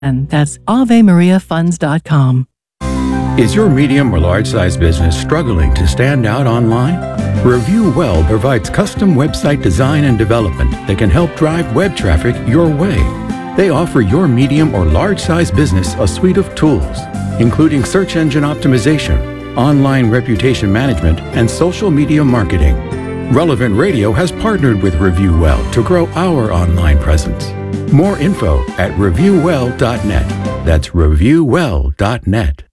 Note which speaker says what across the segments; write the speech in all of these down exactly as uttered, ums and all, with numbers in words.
Speaker 1: And that's Ave Maria Funds dot com.
Speaker 2: Is your medium or large size business struggling to stand out online? ReviewWell provides custom website design and development that can help drive web traffic your way. They offer your medium or large size business a suite of tools, including search engine optimization, online reputation management, and social media marketing. Relevant Radio has partnered with ReviewWell to grow our online presence. More info at review well dot net. That's review well dot net.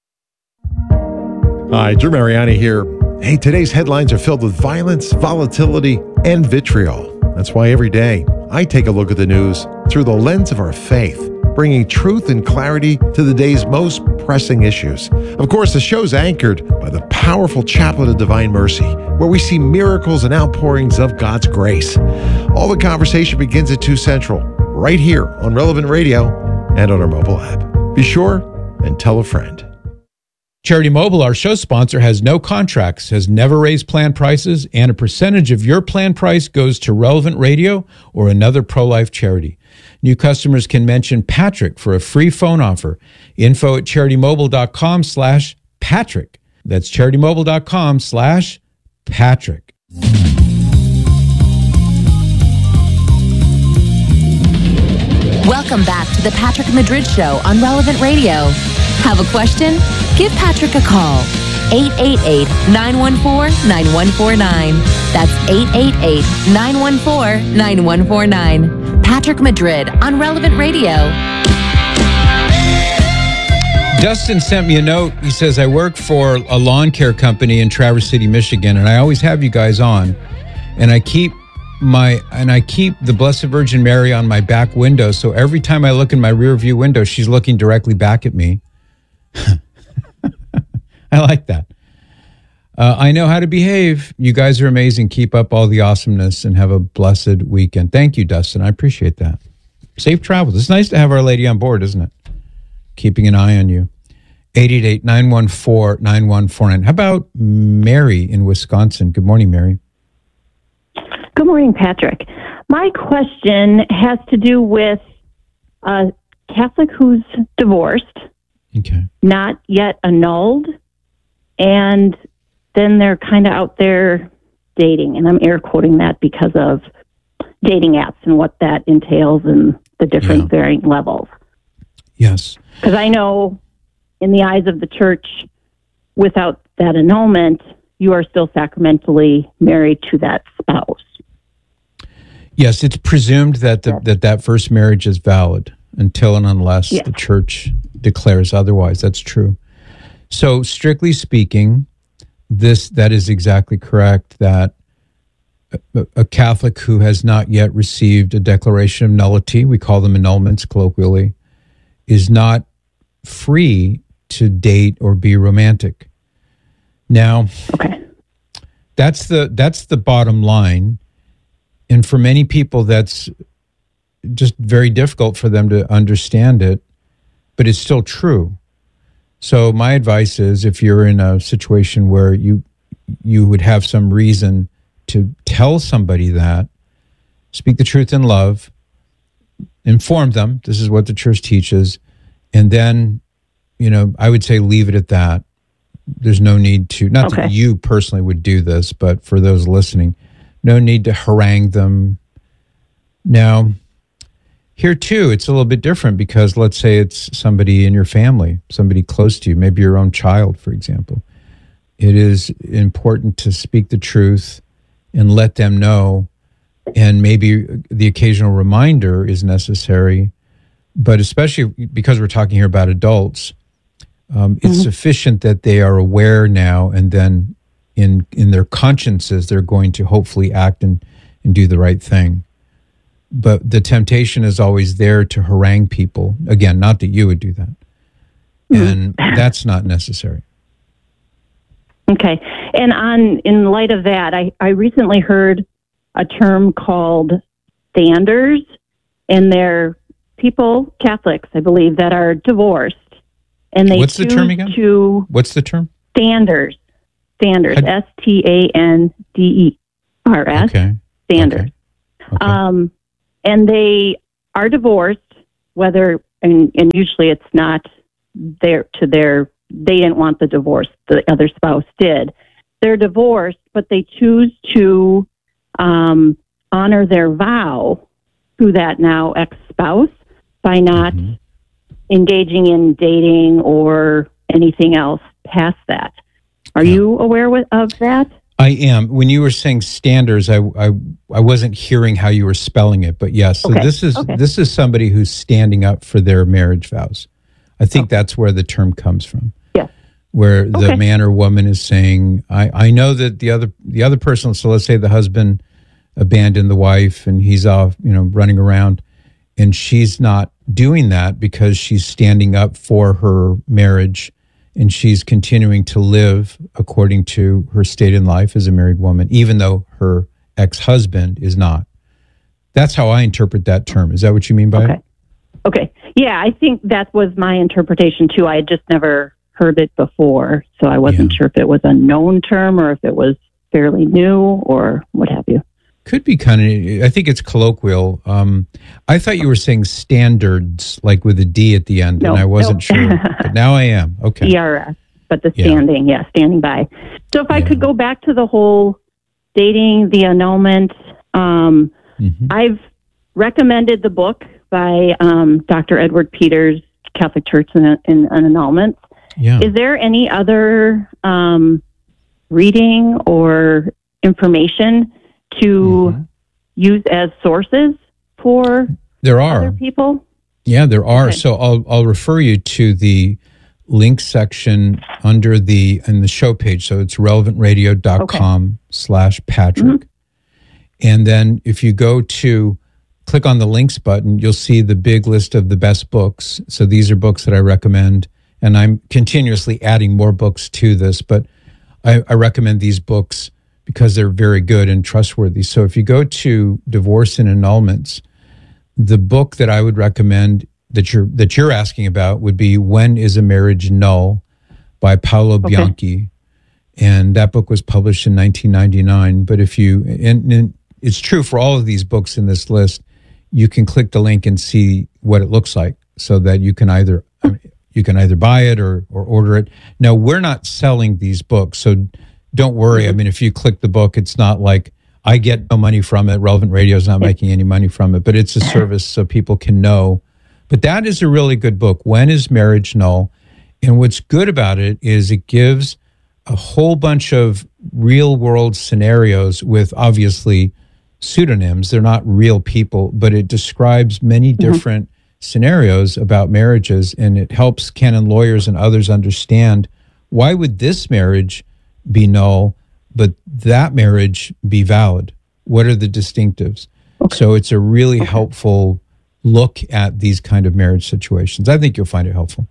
Speaker 3: Hi, Drew Mariani here. Hey, today's headlines are filled with violence, volatility, and vitriol. That's why every day I take a look at the news through the lens of our faith, bringing truth and clarity to the day's most pressing issues. Of course, the show's anchored by the powerful Chaplet of Divine Mercy, where we see miracles and outpourings of God's grace. All the conversation begins at two Central, right here on Relevant Radio and on our mobile app. Be sure and tell a friend.
Speaker 4: Charity Mobile, our show sponsor, has no contracts, has never raised plan prices, and a percentage of your plan price goes to Relevant Radio or another pro-life charity. New customers can mention Patrick for a free phone offer. Info at charitymobile.com slash Patrick. That's charitymobile.com slash Patrick.
Speaker 5: Welcome back to the Patrick Madrid Show on Relevant Radio. Have a question? Give Patrick a call. eight eight eight, nine one four, nine one four nine. That's eight eight eight, nine one four, nine one four nine. Patrick Madrid on Relevant Radio.
Speaker 4: Dustin sent me a note. He says, I work for a lawn care company in Traverse City, Michigan, and I always have you guys on. And I keep my and I keep the Blessed Virgin Mary on my back window. So every time I look in my rear view window, she's looking directly back at me. I like that. Uh, I know how to behave. You guys are amazing. Keep up all the awesomeness and have a blessed weekend. Thank you, Dustin. I appreciate that. Safe travels. It's nice to have Our Lady on board, isn't it? Keeping an eye on you. eight eight eight, nine one four, nine one four nine. How about Mary in Wisconsin? Good morning, Mary.
Speaker 6: Good morning, Patrick. My question has to do with a Catholic who's divorced,
Speaker 4: okay,
Speaker 6: not yet annulled, and then they're kind of out there dating. And I'm air quoting that because of dating apps and what that entails and the different
Speaker 4: Yeah.
Speaker 6: varying levels.
Speaker 4: Yes.
Speaker 6: Because I know in the eyes of the church, without that annulment, you are still sacramentally married to that spouse.
Speaker 4: Yes, it's presumed that the,
Speaker 6: Yes.
Speaker 4: that that first marriage is valid until and unless
Speaker 6: Yes.
Speaker 4: the church declares otherwise. That's true. So, strictly speaking, this that is exactly correct, that a, a Catholic who has not yet received a declaration of nullity, we call them annulments colloquially, is not free to date or be romantic. Now,
Speaker 6: Okay.
Speaker 4: that's the that's the bottom line. And for many people, that's just very difficult for them to understand it, but it's still true. So my advice is, if you're in a situation where you you would have some reason to tell somebody that, speak the truth in love, inform them, this is what the church teaches, and then, you know, I would say leave it at that. There's no need to, not
Speaker 6: Okay.
Speaker 4: that you personally would do this, but for those listening, no need to harangue them. Now, here too, it's a little bit different because let's say it's somebody in your family, somebody close to you, maybe your own child, for example. It is important to speak the truth and let them know, and maybe the occasional reminder is necessary, but especially because we're talking here about adults, um, it's mm-hmm. sufficient that they are aware now, and then in in their consciences, they're going to hopefully act and, and do the right thing. But the temptation is always there to harangue people. Again, not that you would do that. And that's not necessary.
Speaker 6: Okay. And on in light of that, I, I recently heard a term called standers, and they're people, Catholics, I believe, that are divorced. And they
Speaker 4: What's the term again?
Speaker 6: To
Speaker 4: What's the term?
Speaker 6: Standers. Standers.
Speaker 4: Had-
Speaker 6: S T A N D E R S.
Speaker 4: Okay.
Speaker 6: Standers.
Speaker 4: Okay. Okay.
Speaker 6: Um, and they are divorced, whether and, and usually it's not their, to their, they didn't want the divorce, the other spouse did. They're divorced, but they choose to um, honor their vow to that now ex-spouse by not mm-hmm. engaging in dating or anything else past that. Are yeah. you aware of that?
Speaker 4: I am. When you were saying standards, I, I I wasn't hearing how you were spelling it, but yes. So
Speaker 6: okay.
Speaker 4: this is
Speaker 6: okay.
Speaker 4: this is somebody who's standing up for their marriage vows. I think okay. that's where the term comes from.
Speaker 6: Yeah.
Speaker 4: Where the
Speaker 6: okay.
Speaker 4: man or woman is saying, I, I know that the other the other person, so let's say the husband abandoned the wife and he's off, you know, running around, and she's not doing that because she's standing up for her marriage. And she's continuing to live according to her state in life as a married woman, even though her ex-husband is not. That's how I interpret that term. Is that what you mean by
Speaker 6: okay.
Speaker 4: it?
Speaker 6: Okay. Yeah, I think that was my interpretation too. I had just never heard it before, so I wasn't yeah. sure if it was a known term or if it was fairly new or what have you.
Speaker 4: Could be kind of, I think it's colloquial. Um, I thought you were saying standards, like with a D at the end,
Speaker 6: no,
Speaker 4: and I wasn't
Speaker 6: no.
Speaker 4: sure. But now I am. Okay.
Speaker 6: E R S, but the standing, yeah, yeah standing by. So if I
Speaker 4: yeah.
Speaker 6: could go back to the whole dating, the annulment, um, mm-hmm. I've recommended the book by um, Doctor Edward Peters, Catholic Church and, and, and Annulments.
Speaker 4: Yeah.
Speaker 6: Is there any other um, reading or information to mm-hmm. use as sources for
Speaker 4: there are
Speaker 6: other people?
Speaker 4: Yeah, there are.
Speaker 6: Okay.
Speaker 4: So I'll I'll refer you to the link section under the in the show page. So it's relevant radio dot com okay. slash Patrick. Mm-hmm. And then if you go to click on the links button, you'll see the big list of the best books. So these are books that I recommend, and I'm continuously adding more books to this, but I, I recommend these books because they're very good and trustworthy. So if you go to Divorce and Annulments, the book that I would recommend that you're that you're asking about would be When is a Marriage Null by Paolo okay. Bianchi. And that book was published in nineteen ninety-nine. But if you, and, and it's true for all of these books in this list, you can click the link and see what it looks like so that you can either you can either buy it or or order it. Now, we're not selling these books, so don't worry. I mean, if you click the book, it's not like I get no money from it. Relevant Radio is not making any money from it, but it's a service so people can know. But that is a really good book, When is Marriage Null? And what's good about it is it gives a whole bunch of real world scenarios with obviously pseudonyms. They're not real people, but it describes many different mm-hmm. scenarios about marriages, and it helps canon lawyers and others understand why would this marriage be null, but that marriage be valid? What are the distinctives? Okay. So it's a really okay. helpful look at these kind of marriage situations. I think you'll find it helpful.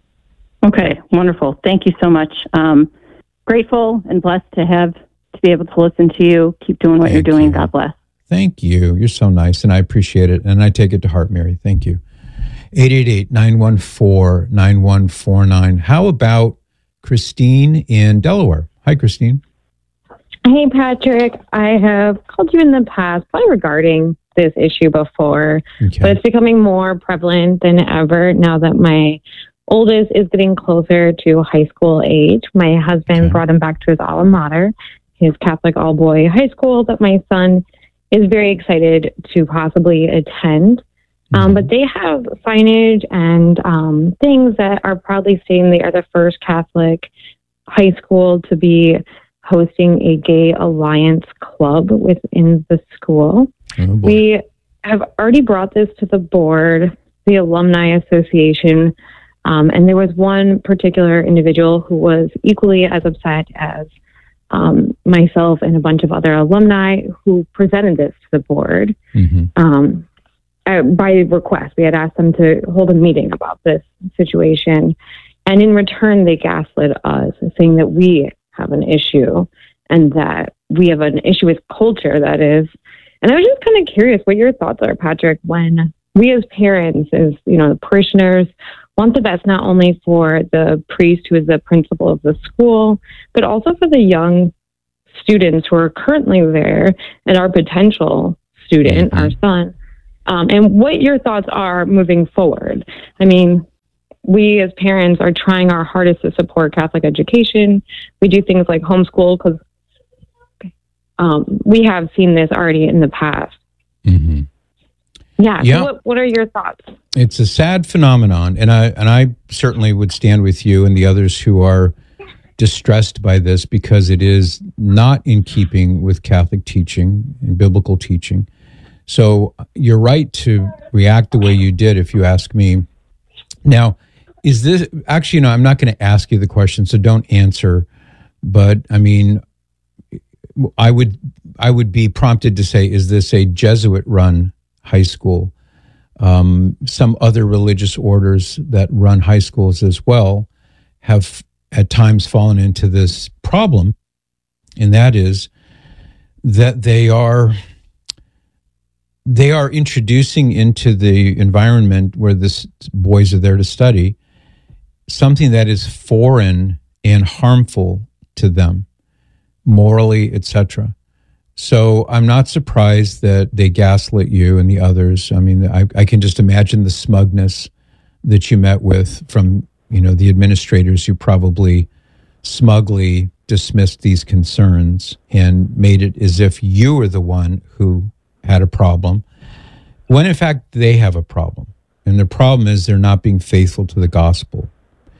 Speaker 6: Okay, wonderful. Thank you so much. Um, grateful and blessed to have to be able to listen to you. Keep doing what
Speaker 4: Thank
Speaker 6: you're doing.
Speaker 4: You.
Speaker 6: God bless.
Speaker 4: Thank you. You're so nice, and I appreciate it, and I take it to heart, Mary. Thank you. eight eight eight, nine one four, nine one four nine. How about Christine in Delaware? Hi, Christine.
Speaker 7: Hey, Patrick. I have called you in the past, probably regarding this issue before, okay. but it's becoming more prevalent than ever now that my oldest is getting closer to high school age. My husband okay. brought him back to his alma mater, his Catholic all-boy high school that my son is very excited to possibly attend. Mm-hmm. Um, but they have signage and um, things that are proudly stating they are the first Catholic high school to be hosting a gay alliance club within the school. Oh, we have already brought this to the board, the Alumni Association, um, and there was one particular individual who was equally as upset as um, myself and a bunch of other alumni who presented this to the board. Mm-hmm. Um, uh, by request, we had asked them to hold a meeting about this situation, and in return, they gaslit us, saying that we have an issue and that we have an issue with culture, that is. And I was just kind of curious what your thoughts are, Patrick, when we as parents, as you know, the parishioners, want the best not only for the priest who is the principal of the school, but also for the young students who are currently there and our potential student, mm-hmm. our son. um, and what your thoughts are moving forward. I mean, we as parents are trying our hardest to support Catholic education. We do things like homeschool because um, we have seen this already in the past.
Speaker 4: Mm-hmm.
Speaker 7: Yeah.
Speaker 4: yeah.
Speaker 7: So what, what are your thoughts?
Speaker 4: It's a sad phenomenon, and I and I certainly would stand with you and the others who are distressed by this, because it is not in keeping with Catholic teaching and biblical teaching. So you're right to react the way you did, if you ask me. Now, is this actually? No, I'm not going to ask you the question, so don't answer. But I mean, I would I would be prompted to say, is this a Jesuit-run high school? Um, some other religious orders that run high schools as well have at times fallen into this problem, and that is that they are they are introducing into the environment where the boys are there to study something that is foreign and harmful to them, morally, et cetera. So I'm not surprised that they gaslit you and the others. I mean, I, I can just imagine the smugness that you met with from, you know, the administrators who probably smugly dismissed these concerns and made it as if you were the one who had a problem, when in fact they have a problem. And the problem is they're not being faithful to the gospel.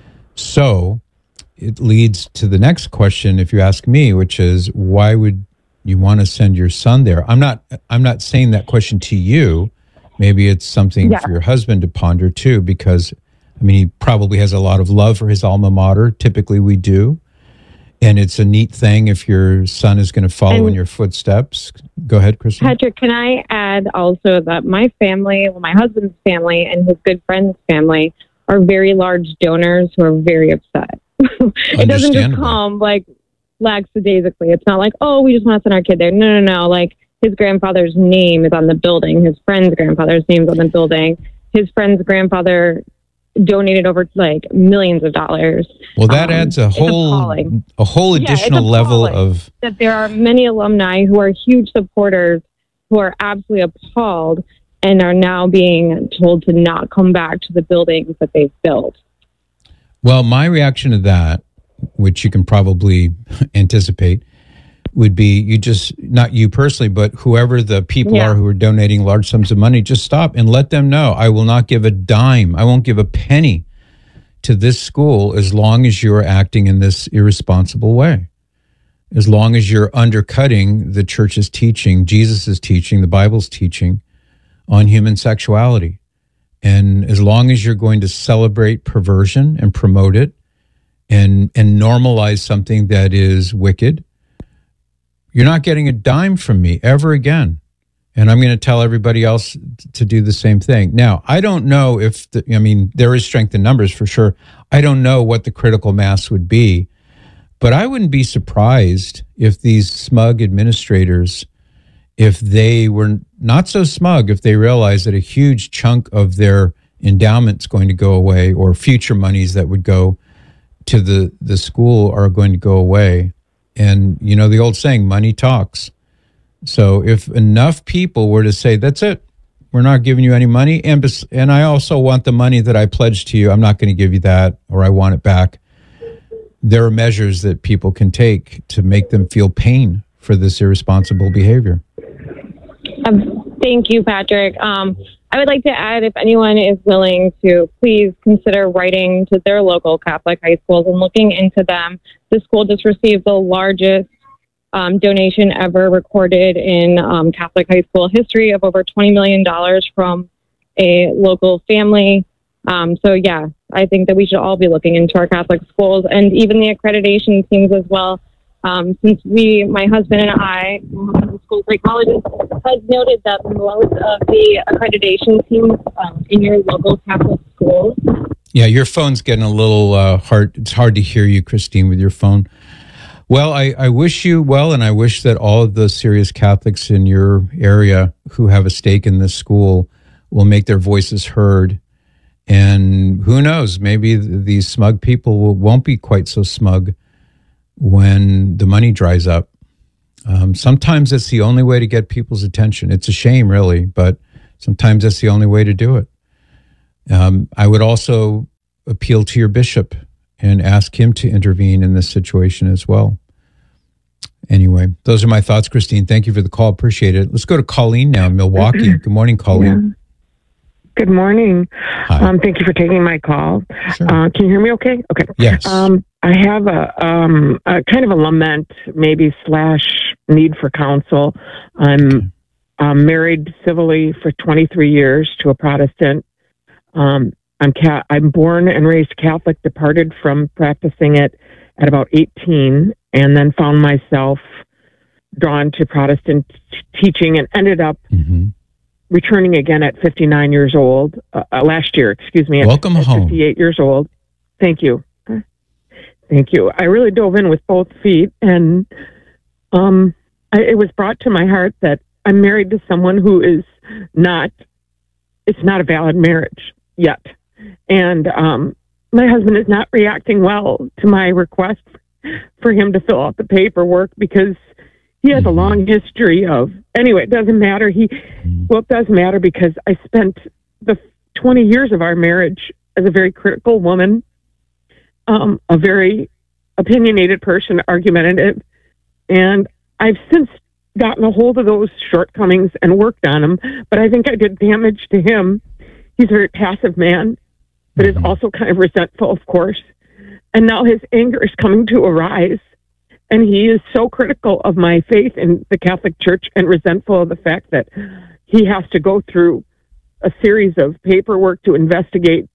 Speaker 4: So it leads to the next question, if you ask me, which is, why would you want to send your son there? I'm not I'm not saying that question to you. Maybe it's something yeah. for your husband to ponder too, because I mean, he probably has a lot of love for his alma mater. Typically we do. And it's a neat thing if your son is going to follow and in your footsteps. Go ahead, Christine.
Speaker 7: Patrick, can I add also that my family, well, my husband's family and his good friend's family are very large donors who are very upset. It doesn't just come like lackadaisically. It's not like, oh, we just want to send our kid there. No, no, no. Like, his grandfather's name is on the building. His friend's grandfather's name is on the building. His friend's grandfather donated over like millions of dollars.
Speaker 4: Well, that um, adds a whole a whole additional yeah, level of
Speaker 7: that. There are many alumni who are huge supporters who are absolutely appalled and are now being told to not come back to the buildings that they've built.
Speaker 4: Well, my reaction to that, which you can probably anticipate, would be you just, not you personally, but whoever the people yeah. are who are donating large sums of money, just stop and let them know, I will not give a dime. I won't give a penny to this school as long as you're acting in this irresponsible way. As long as you're undercutting the church's teaching, Jesus' teaching, the Bible's teaching on human sexuality. And as long as you're going to celebrate perversion and promote it and, and normalize something that is wicked, you're not getting a dime from me ever again. And I'm going to tell everybody else to do the same thing. Now, I don't know if, the, I mean, there is strength in numbers for sure. I don't know what the critical mass would be, but I wouldn't be surprised if these smug administrators, if they were not so smug, if they realized that a huge chunk of their endowment's going to go away, or future monies that would go to the, the school are going to go away. And, you know, the old saying, money talks. So if enough people were to say, that's it, we're not giving you any money, and, and I also want the money that I pledged to you, I'm not going to give you that, or I want it back. There are measures that people can take to make them feel pain for this irresponsible behavior.
Speaker 7: Um, thank you, Patrick. Um, I would like to add, if anyone is willing to, please consider writing to their local Catholic high schools and looking into them. The school just received the largest um, donation ever recorded in um, Catholic high school history of over twenty million dollars from a local family. Um, so, yeah, I think that we should all be looking into our Catholic schools and even the accreditation teams as well. Um, since we, my husband and I, school psychologist, has noted that most of the accreditation teams um, in your local Catholic schools.
Speaker 4: Yeah, your phone's getting a little uh, hard. It's hard to hear you, Christine, with your phone. Well, I, I wish you well, and I wish that all of the serious Catholics in your area who have a stake in this school will make their voices heard. And who knows, maybe these smug people will, won't be quite so smug when the money dries up. Um, sometimes it's the only way to get people's attention. It's a shame, really, but Sometimes that's the only way to do it. Um, I would also appeal to your bishop and ask him to intervene in this situation as well. Anyway, those are my thoughts, Christine. Thank you for the call. Appreciate it. Let's go to Colleen now in Milwaukee. Good morning, Colleen.
Speaker 8: Yeah. Good morning.
Speaker 4: Hi.
Speaker 8: Um, thank you for taking my call.
Speaker 4: Sure.
Speaker 8: Uh, can you hear me okay? Okay.
Speaker 4: Yes.
Speaker 8: Um, I have a, um, a kind of a lament, maybe slash need for counsel. I'm
Speaker 4: Okay.
Speaker 8: um, married civilly for twenty-three years to a Protestant. Um, I'm ca- I'm born and raised Catholic, departed from practicing it at about eighteen, and then found myself drawn to Protestant t- teaching and ended up
Speaker 4: Mm-hmm.
Speaker 8: returning again at fifty-nine years old, uh, uh, last year, excuse me. At,
Speaker 4: Welcome
Speaker 8: at
Speaker 4: home.
Speaker 8: fifty-eight years old. Thank you. Thank you. I really dove in with both feet, and um, I, it was brought to my heart that I'm married to someone who is not, it's not a valid marriage yet. And um, my husband is not reacting well to my request for him to fill out the paperwork because he has a long history of, anyway, it doesn't matter. He, well, it does matter because I spent the twenty years of our marriage as a very critical woman, um, a very opinionated person, argumentative. And I've since gotten a hold of those shortcomings and worked on them, but I think I did damage to him. He's a very passive man, but is also kind of resentful, of course. And now his anger is coming to a rise. And he is so critical of my faith in the Catholic Church and resentful of the fact that he has to go through a series of paperwork to investigate,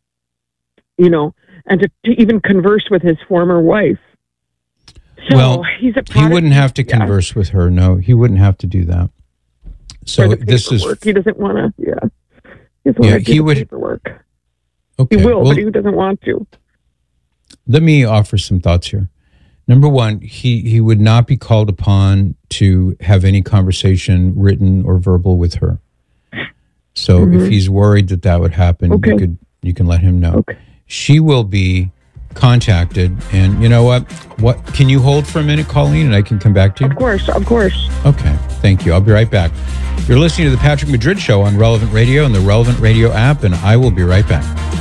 Speaker 8: you know, and to, to even converse with his former wife. So
Speaker 4: well,
Speaker 8: he's a
Speaker 4: he wouldn't have to
Speaker 8: yeah.
Speaker 4: converse with her. No, he wouldn't have to do that. So this is,
Speaker 8: he doesn't want to, yeah. He doesn't
Speaker 4: yeah,
Speaker 8: want to do
Speaker 4: he
Speaker 8: the
Speaker 4: would,
Speaker 8: paperwork.
Speaker 4: okay.
Speaker 8: He will,
Speaker 4: well,
Speaker 8: but he doesn't want to.
Speaker 4: Let me offer some thoughts here. Number one, he, he would not be called upon to have any conversation, written or verbal, with her. So
Speaker 8: Mm-hmm.
Speaker 4: if he's worried that that would happen,
Speaker 8: Okay.
Speaker 4: you could you can let him know.
Speaker 8: Okay.
Speaker 4: She will be contacted, and you know what? What can you hold for a minute, Colleen, and I can come back to you?
Speaker 8: Of course, of course.
Speaker 4: Okay, thank you. I'll be right back. You're listening to the Patrick Madrid Show on Relevant Radio and the Relevant Radio app, and I will be right back.